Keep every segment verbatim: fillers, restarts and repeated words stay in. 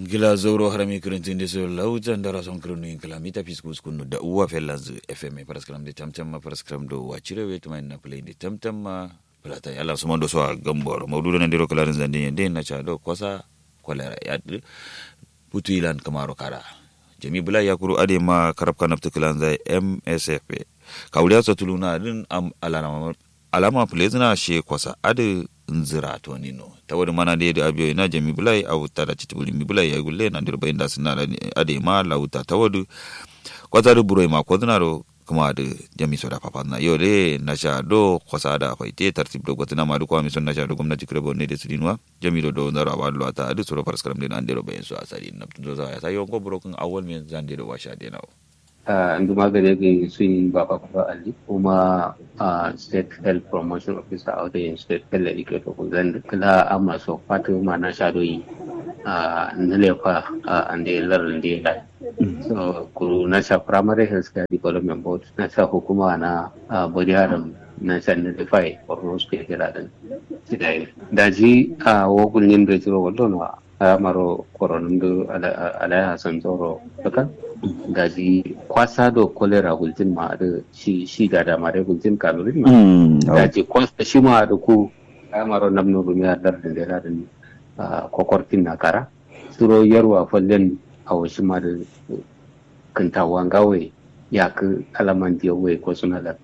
Gila zoro harami kurentin de so lautan dara son kronu in kalamita fiskus kunu da uwa fellanz F M paraskram de tamtam ma paraskram do wachire wet man na play de tamtam ma plata yalla so mondo so gambor mawdudo na diro kalarin zande yende na cha do kosa kolera yad putu ilan kamaro kara jami bula yakuru ade ma karab kanaptu kalan zai M S F kawliya so tuluna din am alama alama plezna she kosa ade nzira to nino tawari mana de da abiyo ina jami bulai au tada chitibuli mi bulai ya gulle na dirba inda sina ade ma lauta tawadu kwata buro ma kodnaro kuma da jami soda papa na yore na sha do kwasa da faite tartib do gotna ma do kwami son na sha do gwamnati krebo ne de sidinwa jami do do ndaro awalo ata adu soro paraskaram de andero bayin so asari na do za ya sayo ko buro kun awal mi zande do washa de nawo ndu magare ga sun baba baba ali kuma state health promotion officer out in state health educator ko zan kala amma so fatu ma na shadoyi a nalefa ande larin de lai so kuru na sha primary health care development board na sha hukuma na body haram na san da fai for state da dan sidai daji a wogul nin da jiro wallon amaro koronando ala ala hasan zoro kan gaji kwasa do kolera gultin ma da shi shi da da ma da gultin kanurin ma gaji kwasa shi ma da ku amaro namno rumiya dar da da da kokortin na kara suro yarwa fallen awo shi ma da kantawan gawe ya ka alaman diyo we ko suna da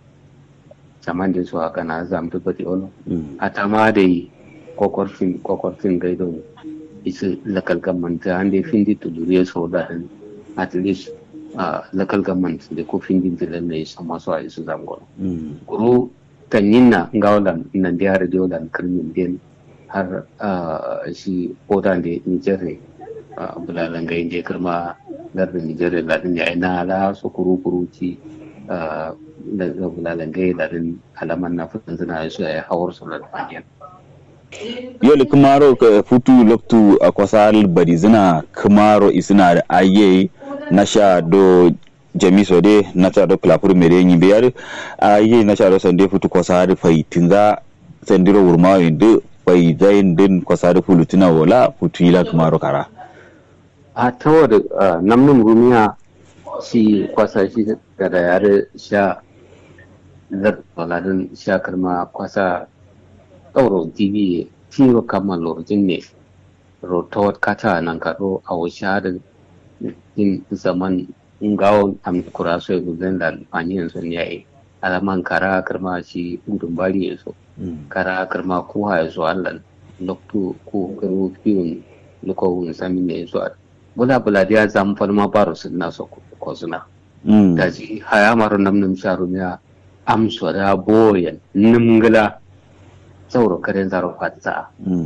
saman din su haka na zamtu bati ono atama da kokortin kokortin gaido isi local government ande findi to duriya so da at least uh, local government da ko findi dilan ne sama so ai su zango guru tanyinna ngawlan nan da har diolan kirmin din har shi odan da Niger bulalan ga inde kirma dar da Niger da din ya ina la so kuru kuruci da bulalan ga da din alaman na fitan zina su ai hawar su da fadiyan yole kumaro ka futu loktu akwasal barizina kumaro isina da aye nasha do jamiso de nasha do klapur merenyi biyar aye nasha do sande futu kwasar faitinza sandiro wurma yinde fai zain din kwasar fulutina wala futu ila kumaro kara a tawar namnum rumiya shi kwasa shi da yare sha zar waladin sha karma kwasa ɗauro tv tiyo kama lorjin ne rotowar kata nan kaɗo a washa da yin zaman ngawon amkura so yanzu zan da alfaniyan sun yayi alaman kara karma shi udun bari yanzu kara karma kuwa yanzu allan lokto ko karo biyun lokowun samin ne yanzu bula bula da ya zama falma baro sun naso ko suna da ji haya maro namnum sharumiya amso da boyan nimgala sauro karen zaro fatsa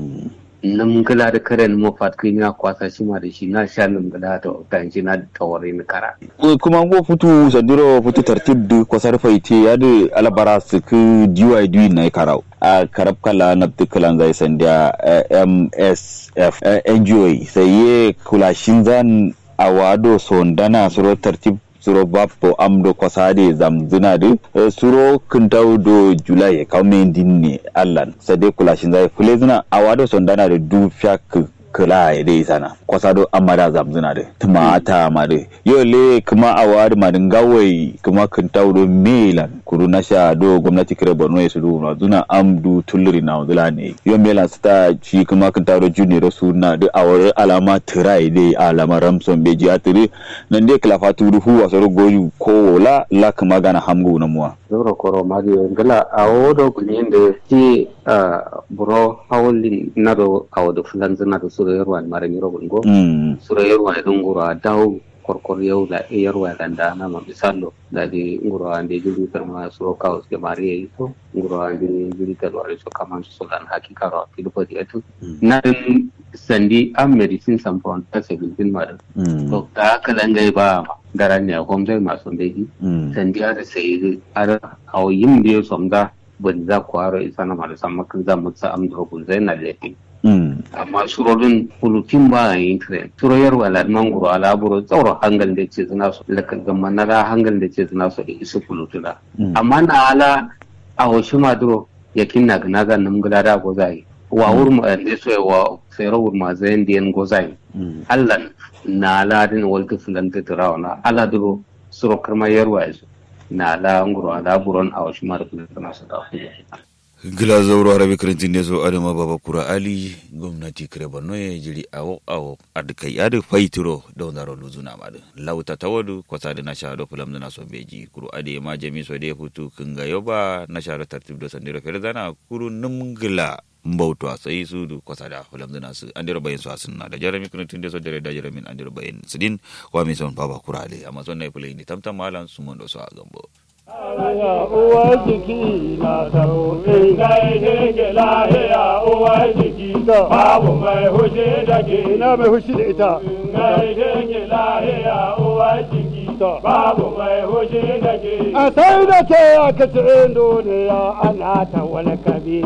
nan gala da karen mu fatkai na kwasa shi ma da shi na sha nan gala da tanji na tawari ni kara kuma go futu sadiro futu tartib du kwasar faite ya da alabara su ku D Y D na karau a karab kala na tukalan zai sanda M S F N G O sai ye kula shin zan awado sondana suro tartib suro bapo amdo kwasade zamzina de suro kintau do julai kaumen dinne allan sade kula shin zai kulezina awado sondana de du fyak kula de sana kwasado amada zamzina de tumata made yole kuma awadi madin gawai kuma kintau do melan kuruna sha do gwamnati kire Borno ya sudu na zuna amdu tuluri na zula ne yo melan sta ci kuma kintau do junior suna de awar alama tirai de alama ramson beji atiri nan de kala fatu ruhu wasaro goyu ko la la kuma gana hamgu na muwa zoro koro mari ngala awodo kuninde ti buro hawli nado awodo fulanzina do suro yerwan mare miro gongo suro yerwan dungura daw korkor yow la yerwa danda na ma misalo da di nguro ande juli terma suro kaos ke mari itu nguro ande juli terwari so kaman so dan hakika ro kido di etu na sandi am medicine sampon ta sebin mare to ta kalangai ba garan ne komai masu dai sandi ada sai ada aw yim biyo somda ban za ku haro isa na malasan makan za mu sa amdro kun zai na lefi amma surorin hulutin ba a yin tren suroyar walad mangoro alaburo tsoro hangal da ce zina su lakal gamma na da hangal da ce zina su da isu fulutuna amma na ala a hoshi maduro yakin na gana ga nan gula da go zai wa wurma ande so wa fero wurma zain den gozai allan na ladin walta fulanta tirawana ala duro suro karma yarwa na la nguro ala buron awashi mar fulanta sa da gila zauro arabi karantin ne so adama baba kura ali gwamnati kare borno ya jiri awo awo adkai adu faitiro don daro luzuna madu lauta tawadu kwasa da na shado fulam da na so beji kuru ade ma jami so da futu kinga yoba na shado tartib do sandiro ferzana kuru numgila mbautu sai su du kwasa da fulam da nasu andiro bayin su asunna da jarami karantin ne so dare da jaramin andiro bayin sidin kwa mi son baba kura ali amma son na fulai ni tamtam malan su mon do so a gambo ya uwa jiki na taro in kai ne ke lahiya uwa jiki babu mai hushi da ke ina mai hushi da ita in kai ne ke lahiya uwa jiki babu mai hushi da ke a sai da ke aka ce duniya ana ta wani kabi